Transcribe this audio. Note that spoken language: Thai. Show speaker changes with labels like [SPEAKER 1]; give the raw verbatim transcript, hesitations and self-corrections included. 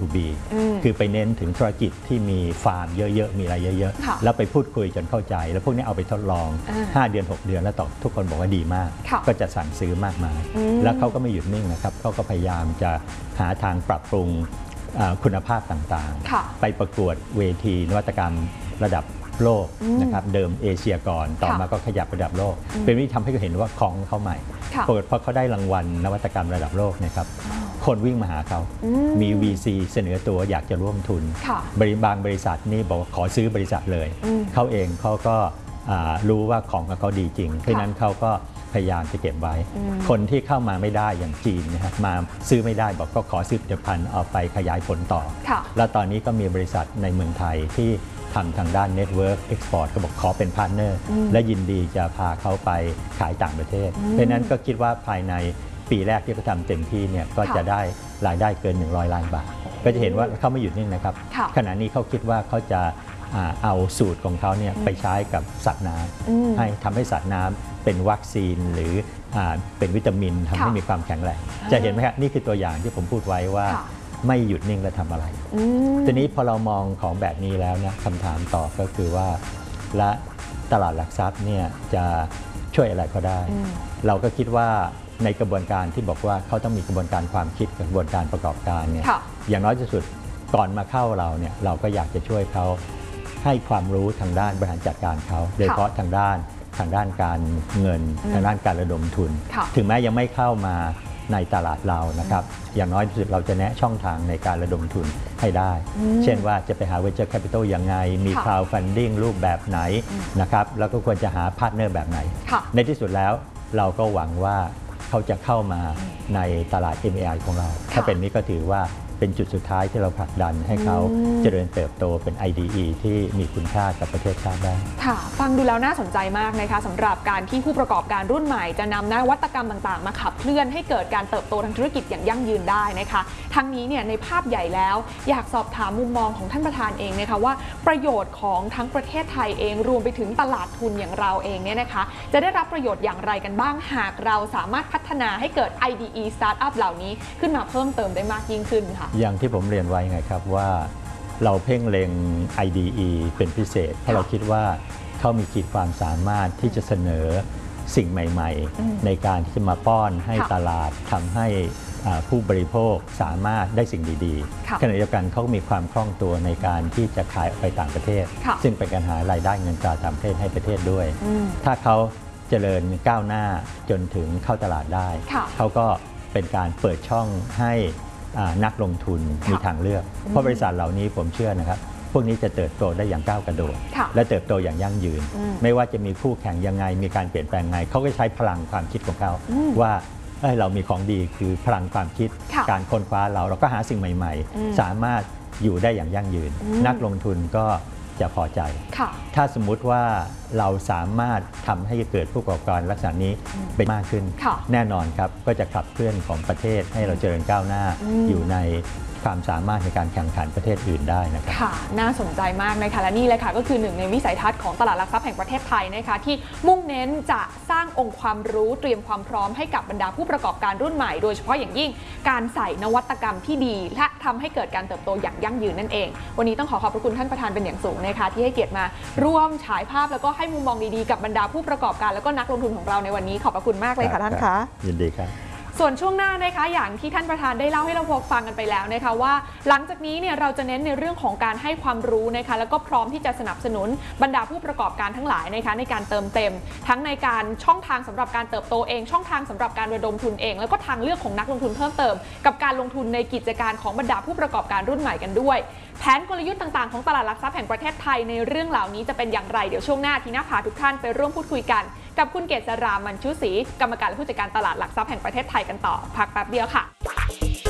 [SPEAKER 1] บี คือไปเน้นถึงธุรกิจที่มีฟาร์มเยอะๆมีอะไรเยอะๆแล้วไปพูดคุยจนเข้าใจแล้วพวกนี้เอาไปทดลองห้าเดือนหกเดือนแล้วต่อทุกคนบอกว่าดีมากก็จะสั่งซื้อมากมายแล้วเขาก็ไม่หยุดนิ่งนะครับเขาก็พยายามจะหาทางปรับปรุงคุณภาพต่างๆไปประกวดเวทีนวัตกรรมระดับโลกนะครับเดิมเอเชียก่อนต่อมาก็ขยับระดับโลกเป็นวิธีทำให้เขาเห็นว่าของเขาใหม่เปิดเพราะเขาได้รางวัลนวัตกรรมระดับโลกนะครับคนวิ่งมาหาเขามี วี ซี เสนอตัวอยากจะร่วมทุนบริบางบริษัทนี่บอกขอซื้อบริษัทเลยเขาเองเขาก็รู้ว่าของของเขาดีจริงเพราะนั้นเขาก็พยายามจะเก็บไว้คนที่เข้ามาไม่ได้อย่างจีนนะครับมาซื้อไม่ได้บอกก็ขอซื้อผลิตภัณฑ์เอาไปขยายผลต่อแล้วตอนนี้ก็มีบริษัทในเมืองไทยที่ทำทางด้าน Network Export เขาบอกขอเป็นพาร์ทเนอร์และยินดีจะพาเขาไปขายต่างประเทศเพราะนั้นก็คิดว่าภายในปีแรกที่เขาทำเต็มที่เนี่ยก็จะได้รายได้เกินหนึ่งร้อยล้านบาทก็จะเห็นว่าเขาไม่หยุดนิ่งนะครับขณะนี้เขาคิดว่าเขาจะเอาสูตรของเขาเนี่ยไปใช้กับสัตว์น้ำให้ทำให้สัตว์น้ำเป็นวัคซีนหรือเป็นวิตามินทำให้มีความแข็งแรงจะเห็นไหมครับนี่คือตัวอย่างที่ผมพูดไว้ว่าไม่หยุดนิ่งและทำอะไรทีนี้พอเรามองของแบบนี้แล้วนะคำถามต่อก็คือว่าและตลาดหลักทรัพย์เนี่ยจะช่วยอะไรเขาได้เราก็คิดว่าในกระบวนการที่บอกว่าเขาต้องมีกระบวนการความคิดกระบวนการประกอบการเนี่ยอย่างน้อยที่สุดก่อนมาเข้าเราเนี่ยเราก็อยากจะช่วยเขาให้ความรู้ทางด้านบริหารจัดการเขาโดยเฉพาะทางด้านทางด้านการเงินทางด้านการระดมทุนถึงแม้ยังไม่เข้ามาในตลาดเรานะครับอย่างน้อยที่สุดเราจะแนะช่องทางในการระดมทุนให้ได้เช่นว่าจะไปหา Venture Capital ยังไงมี Crowdfunding รูปแบบไหนนะครับแล้วก็ควรจะหาพาร์ทเนอร์แบบไหนในที่สุดแล้วเราก็หวังว่าเขาจะเข้ามาในตลาด เอ็ม เอ ไอ ของเราถ้าเป็นนี้ก็ถือว่าเป็นจุดสุดท้ายที่เราผลักดันให้เขาเจริญเติบโตเป็น ไอ ดี อี ที่มีคุณค่ากับประเทศชาติได้
[SPEAKER 2] ค่ะฟังดูแล้วน่าสนใจมากนะคะสำหรับการที่ผู้ประกอบการรุ่นใหม่จะนำนวัตกรรมต่างๆมาขับเคลื่อนให้เกิดการเติบโตทางธุรกิจอย่างยั่งยืนได้นะคะทั้งนี้เนี่ยในภาพใหญ่แล้วอยากสอบถามมุมมองของท่านประธานเองนะคะว่าประโยชน์ของทั้งประเทศไทยเองรวมไปถึงตลาดทุนอย่างเราเองเนี่ยนะคะจะได้รับประโยชน์อย่างไรกันบ้างหากเราสามารถพัฒนาให้เกิด ไอ ดี อี Startup เหล่านี้ขึ้นมาเพิ่มเติมได้มากยิ่งขึ้นค่ะ
[SPEAKER 1] อย่างที่ผมเรียนไว้ไงครับว่าเราเพ่งเล็ง ไอ ดี อี เป็นพิเศษเพราะเราคิดว่าเขามีขีดความสามารถที่จะเสนอสิ่งใหม่ๆในการที่จะมาป้อนให้ตลาดทำให้ผู้บริโภคสามารถได้สิ่งดีๆขณะเดียวกันเขามีความคล่องตัวในการที่จะขายออกไปต่างประเทศซึ่งเป็นการหารายได้เงินตราต่างประเทศให้ประเทศด้วยถ้าเขาเจริญก้าวหน้าจนถึงเข้าตลาดได้เขาก็เป็นการเปิดช่องให้นักลงทุนมีทางเลือกเพราะบริษัทเหล่านี้ผมเชื่อนะครับพวกนี้จะเติบโตได้อย่างก้าวกระโดดและเติบโตอย่างยั่งยืนไม่ว่าจะมีคู่แข่งยังไงมีการเปลี่ยนแปลงไงเขาก็ใช้พลังความคิดของเขาว่าเรามีของดีคือพลังความคิดการค้นคว้าเราเราก็หาสิ่งใหม่ๆสามารถอยู่ได้อย่างยั่งยืนนักลงทุนก็จะพอใจถ้าสมมุติว่าเราสามารถทำให้เกิดผู้ประกอบการลักษณะนี้เป็นมากขึ้นแน่นอนครับก็จะขับเคลื่อนของประเทศให้เราเจริญก้าวหน้าอยู่ในความสามารถในการแข่งขันประเทศอื่นได้นะครับ
[SPEAKER 2] ค่ะน่าสนใจมากนะคะและนี่เลยค่ะก็คือหนึ่งในวิสัยทัศน์ของตลาดหลักทรัพย์แห่งประเทศไทยนะคะที่มุ่งเน้นจะสร้างองค์ความรู้เตรียมความพร้อมให้กับบรรดาผู้ประกอบการรุ่นใหม่โดยเฉพาะอย่างยิ่งการใส่นวัตกรรมที่ดีและทำให้เกิดการเติบโตอย่างยั่งยืนนั่นเองวันนี้ต้องขอขอบพระคุณท่านประธานเป็นอย่างสูงนะคะที่ให้เกียรติมาร่วมฉายภาพแล้วก็ให้มุมมองดีๆกับบรรดาผู้ประกอบการแล้วก็นักลงทุนของเราในวันนี้ขอบพระคุณมากเลยค่ะท่านคะ
[SPEAKER 1] ยินดีครับ
[SPEAKER 2] ส่วนช่วงหน้านะคะอย่างที่ท่านประธานได้เล่าให้เราฟังกันไปแล้วนะคะว่าหลังจากนี้เนี่ยเราจะเน้นในเรื่องของการให้ความรู้นะคะแล้วก็พร้อมที่จะสนับสนุนบรรดาผู้ประกอบการทั้งหลายนะคะในการเติมเต็มทั้งในการช่องทางสำหรับการเติบโตเองช่องทางสำหรับการระดมทุนเองแล้วก็ทางเลือกของนักลงทุนเพิ่มเติมกับการลงทุนในกิจการของบรรดาผู้ประกอบการรุ่นใหม่กันด้วยแผนกลยุทธ์ต่างๆของตลาดหลักทรัพย์แห่งประเทศไทยในเรื่องเหล่านี้จะเป็นอย่างไรเดี๋ยวช่วงหน้าทีน่าพาทุกท่านไปร่วมพูดคุยกันกับคุณเกษรา มันชุศรีกรรมการและผู้จัดการตลาดหลักทรัพย์แห่งประเทศไทยกันต่อพักแป๊บเดียวค่ะ